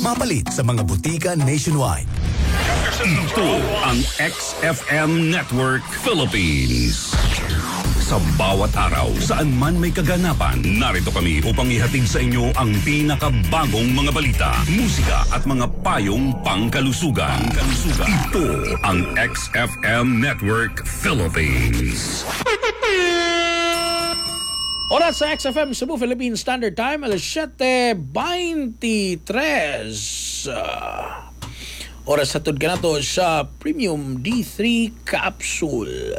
Mapalit sa mga butika nationwide. Ito ang XFM Network Philippines. Sa bawat araw, saan man may kaganapan, narito kami upang ihatid sa inyo ang pinakabagong mga balita, musika at mga payong pangkalusugan. Ito ang XFM Network Philippines. Oras sa XFM Cebu Philippine Standard Time, alas 7:23. Oras sa tud ka na to sa Premium D3 Capsule.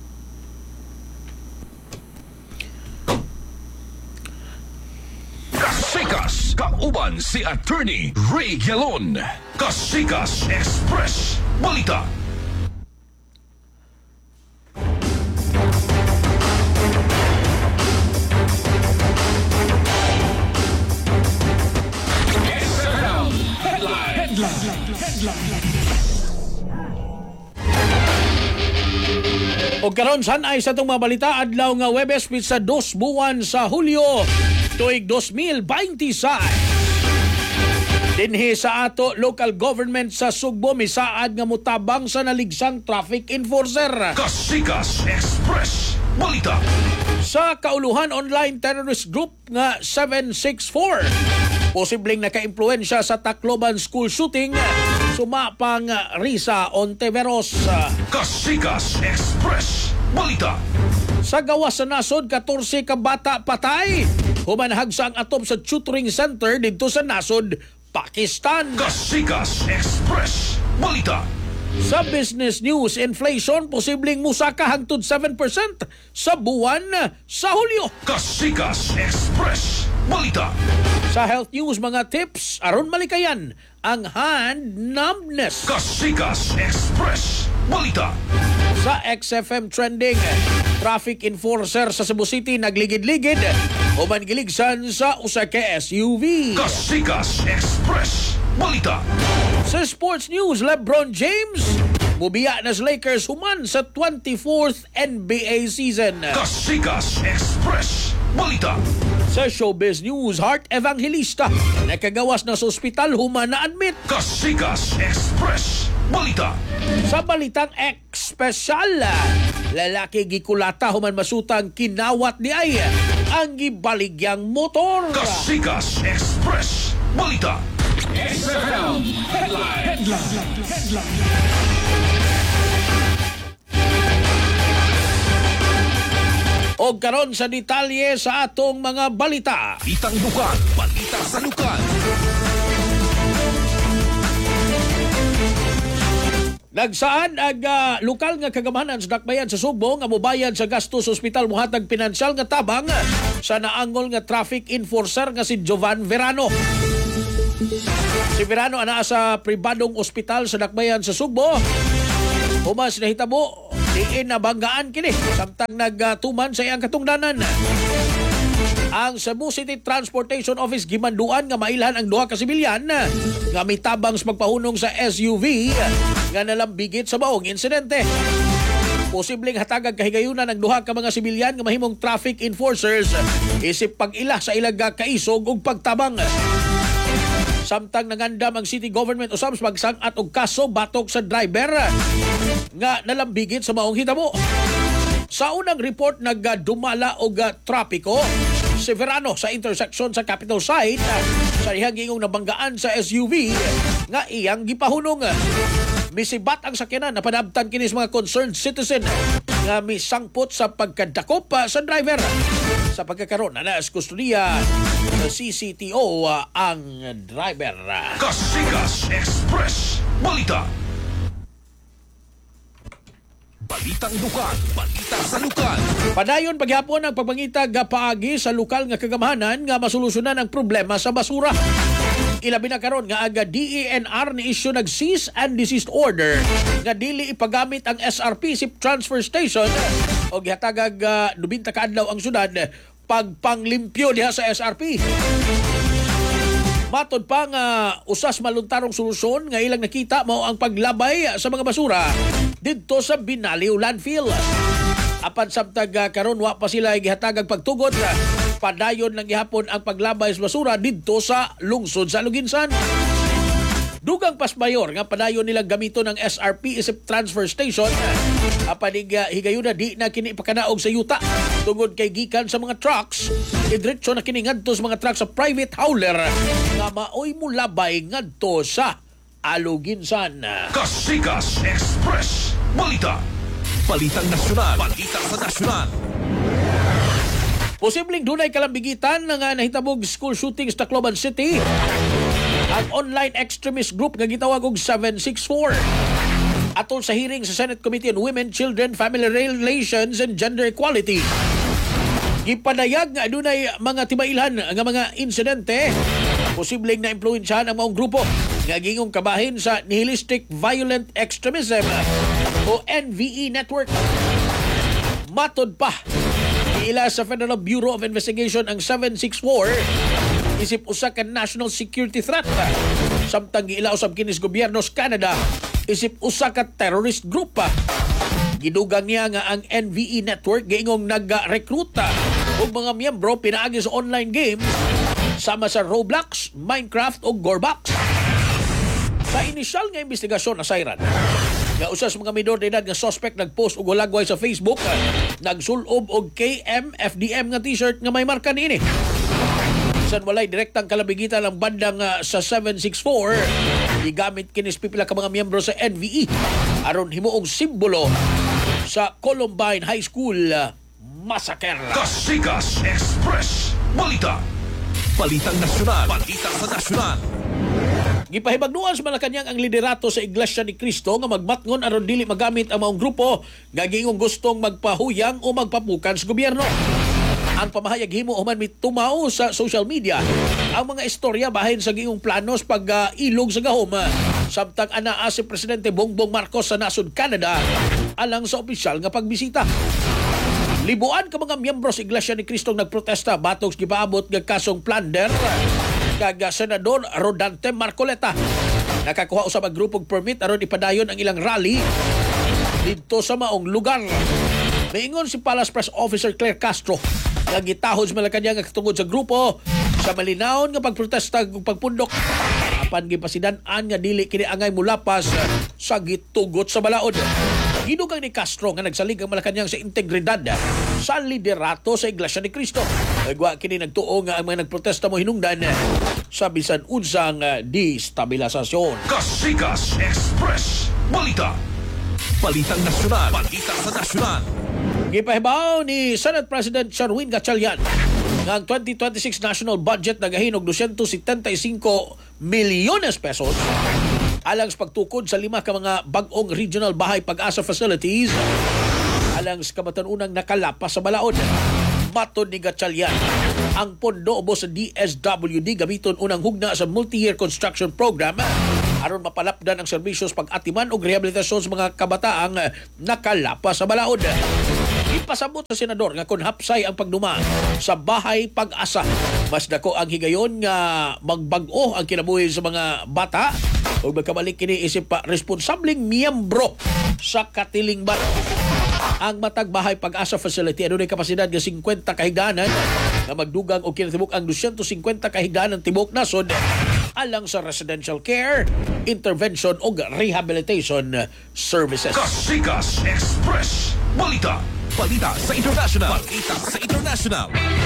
Kasikas, kauban si Attorney Ray Gelon. Kasikas Express, balita. O karon san ay sa itong mga balita, adlaw nga Webes sa 2 buwan sa Hulyo, tuig 2026. Dinhi sa ato local government sa Sugbo, misaad nga mutabang sa naligsang traffic enforcer. Kasikas Express, balita. Sa kauluhan online terrorist group nga 764, posibleng naka-impluensya sa Tacloban school shooting, sumapang Risa Ontiveros. Kasikas Express, balita. Sa gawas sa nasod, 14 ka bata patay. Humanhag sa ang atom sa tutoring center dito sa nasod, Pakistan. Kasikas Express, balita. Sa business news, inflation posibleng musaka hangtod 7% sa buwan sa Hulyo. Kasikas Express, balita. Sa health news, mga tips aron malikayan ang hand numbness. Kasikas Express, balita. Sa XFM trending, traffic enforcer sa Cebu City nagligid-ligid human giligsan sa usa ka SUV. Kasikas Express, balita. Sa sports news, LeBron James mubiya na sa Lakers human sa 24th NBA season. Kasikas Express, balita. Sa showbiz news, Heart Evangelista nakagawas na sa ospital human na admit. Kasikas Express, balita. Sa balitang X-Special, lalaki gikulata human masutang kinawat ni ay ang gibaligyang motor. Kasikas Express, balita. XFM Headline. O karon sa detalye sa atong mga balita. Balitang lukan, balita sa lukan. Nagsaad ang lokal nga kagamanan sa dakbayan sa Sugbo nga mobayad sa gasto sa ospital muhatag pinansyal nga tabang sa naangol nga traffic enforcer nga si Jovan Verano. Si Verano ana sa pribadong ospital sa dakbayan sa Sugbo. Humas nahitabo diin nabanggaan kini samtang nagtuman sa iyang katungdanan. Ang Cebu City Transportation Office gimanduan nga mailhan ang duha ka sibilyan nga mitabang sa pagpahunong sa SUV nga nalambigit sa baong insidente. Posibleng hatagag kahigayunan ng duha ka mga sibilyan nga mahimong traffic enforcers isip pag-ila sa ilang kaisog ug pagtabang. Samtang nangandam ang city government usab sa pagsangat og kaso batok sa driver nga nalambigit sa maong hitabo. Sa unang report nagdumala og trapiko si Verano sa intersection sa Capitol Site sa iyang gingong nabanggaan sa SUV nga iyang gipahunong. Misibat ang sakyanan na panabtan kini sa mga concerned citizen nga misangpot sa pagkadakop sa driver. Sa pagkakaroon na sa kustudiya sa CCTO ang driver. Kasikas Express, balita. Balitang lukan, balita sa lukan. Padayon paghapon ang pagbangitag paagi sa lokal nga kagamahanan nga masolusyonan ang problema sa basura. Ilabi na karon nga aga DENR ni issue nag cease and desist order nga dili ipagamit ang SRP SIP transfer station o gihatagag 90 ka adlaw ang syudad pagpanglimpyo diha sa SRP. Matod pa nga usas maluntarong solusyon nga ilang nakita mao ang paglabay sa mga basura didto sa Binaliw landfill. Apan samtag karon wa pa sila gihatagag pagtugot, padayon lang gihapon ang paglabay sa basura didto sa lungsod sa Luginsan. Dugang pasmayor nga padayon nilang gamito ng SRP isip transfer station. Apanig higayuna di na kini pakanaog sa yuta tungod kay gikan sa mga trucks. Idretso na kini ngadto sa mga trucks sa private hauler nga maoy mulabay ngadto sa Aluginsan. Kasikas Express Balita. Balitang nasyonal. Balita sa nasyonal. Posibleng dunay kalambigitan nga nahitabog school shooting sa Tacloban City. Ang online extremist group nga gitawag og 764. Atol sa hearing sa Senate Committee on Women, Children, Family Relations and Gender Equality. Gipadayag nga adunay mga tibailhan nga mga insidente posibleng na-impluwensyahan ang maong grupo nga gingong kabahin sa Nihilistic Violent Extremism o NVE Network. Matod pa, ila sa Federal Bureau of Investigation ang 764 isip usa ka national security threat. Samtang giila usab kini sa gobyerno sa Canada isip usa ka terrorist group. Gidugang niya nga ang NVE Network giingong nag-recruit og mga miyembro pinaagi sa online games sama sa Roblox, Minecraft o Gorbox. Sa inisyal nga investigasyon na sayran nga usa sa mga minor de edad nga suspect nagpost og walagway sa Facebook, nagsulob og KM-FDM nga t-shirt nga may marka niini. San walay direktang kalabigitan ang bandang sa 764, gigamit kinis pipila ka mga miyembro sa NVE aron himuong simbolo sa Columbine High School massacre. Kasikas Express Balita. Balitang nasyonal. Balita sa nasyonal. Gipahibagnuan sa Malacañang ang liderato sa Iglesia ni Cristo nga magmatngon aron dili magamit ang maong grupo nga gingong gustong magpahuyang o magpapukan sa gobyerno. Ang pamahayag himo human mitumaw sa social media ang mga istorya bahin sa gingong planos pag-ilog sa gahom samtang anaa si Presidente Bongbong Marcos sa nasod Canada alang sa opisyal nga pagbisita. Libuan ka mga miyembro sa Iglesia ni Cristo nagprotesta batok gipaabot nga kasong plunder kag Senador Rodante Marcoleta. Nakakuha usab ang grupong permit aron ipadayon ang ilang rally dito sa maong lugar. Miingon si Palace Press Officer Claire Castro nga gitahod sa Malacañang nga katungod sa grupo sa malinawon nga pagprotesta ug pagpundok apan gipasidan-an nga dili kini angay mulapas sa gitugot sa balaod. Gidugang ni Castro nga nagsalig ang Malacañang sa integridad sa liderato sa Iglesia ni Cristo. Nagwa kini nagtuo nga ang mga nagprotesta mo hinungdan sa bisan unsang destabilisasyon. Kasikas Express Balita. Balitang nasyonal. Balita sa nasyonal. Gipahibaw ni Senate President Sherwin Gatchalian nga ang 2026 national budget nagahinog 275 milyones pesos alang sa pagtukod sa 5 ka mga bag-ong regional bahay pag-asa facilities alang sa kamataunang nakalapas sa balaod. Matod ni Gatchalian, ang pondo ubos sa DSWD gamiton unang hugna sa multi-year construction program aron mapalapdan ang serbisyo sa pag-atiman o rehabilitasyon sa mga kabataang nakalapas sa balaod. Ipasabot sa senador nga kung hapsay ang pagduma sa bahay pag-asa, mas dako ang higayon nga magbag-o ang kinabuhi sa mga bata o magkabalik kini isip pa responsableng miyembro sa katilingban. Ang matag bahay pag-asa facility adunay kapasidad nga 50 kahigdanan nga magdugang og kinatibuk ang 250 kahigdanan tibok nasod alang sa residential care, intervention o rehabilitation services. Kasikas Express Balita. Balita sa international. Balita sa international.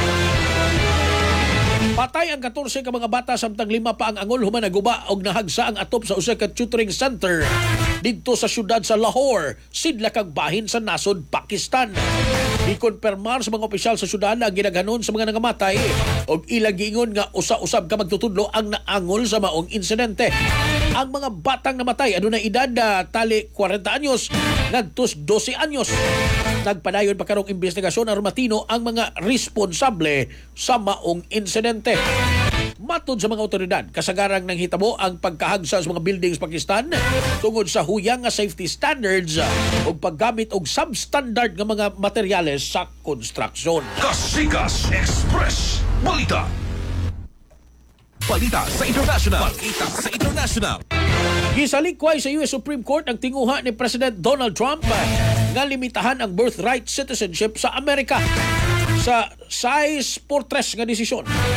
Patay ang 14 ka mga bata samtang 5 pa ang angol human naguba og nahagsa ang atop sa usa ka tutoring center didto sa syudad sa Lahore, sidla kag bahin sa nasod Pakistan. Ikonpermar sa mga opisyal sa syudad ang ginaghanon sa mga nangamatay og ilang giingon nga usa-usab ka magtutudlo ang naangol sa maong insidente. Ang mga batang namatay adunay edad tali 40 anyos ngadtos 12 anyos. Nagpadayon pa karong investigasyon aron matino ang mga responsable sa maong insidente. Matod sa mga otoridad, kasagarang nang hitabo ang pagkahagsa sa mga buildings Pakistan tungod sa huyang nga safety standards o paggamit og substandard nga mga materyales sa konstruksyon. Kasikas Express Balita. Balita sa international. Balita sa international. Gisalikway sa US Supreme Court ang tinguha ni President Donald Trump nga limitahan ang birthright citizenship sa Amerika sa size por 3 nga desisyon.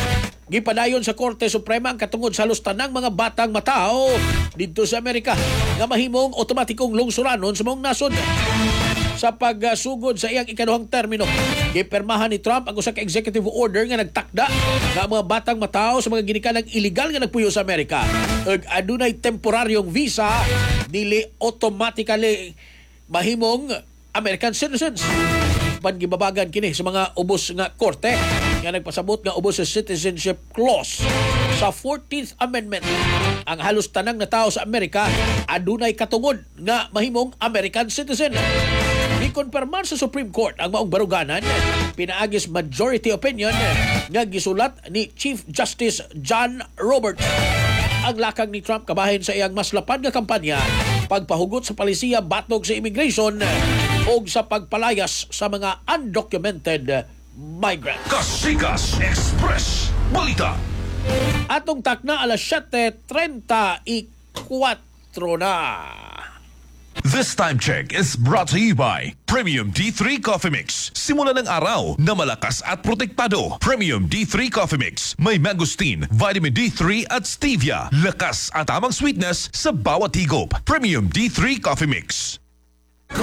Gipadayon sa Korte Suprema ang katungod sa halos tanang mga batang matao dito sa Amerika nga mahimong otomatikong lungsuranon sa mong nasod. Sa pagsugod sa iyang ikaduhang termino, gipirmahan ni Trump ang usa ka executive order nga nagtakda nga ang mga batang matao sa mga ginikalang illegal nga nagpuyo sa Amerika ug adunay temporaryong visa dili automatically mahimong American citizens. Gibabagan kini sa mga ubos nga korte nga nagpasabot nga ubos sa citizenship clause sa 14th Amendment. Ang halos tanang na tao sa Amerika adunay katungod nga mahimong American citizen. Gikonpermar sa Supreme Court ang maong baruganan, pinaagis majority opinion nga gisulat ni Chief Justice John Roberts. Ang lakang ni Trump kabahin sa iyang mas lapad nga kampanya, pagpahugot sa palisiya batog sa immigration o sa pagpalayas sa mga undocumented migrants. Kasikas Express Balita. Atong takna alas 7:34 na. This time check is brought to you by Premium D3 Coffee Mix. Simula ng araw na malakas at protektado. Premium D3 Coffee Mix. May mangosteen, vitamin D3 at stevia. Lakas at tamang sweetness sa bawat higop. Premium D3 Coffee Mix.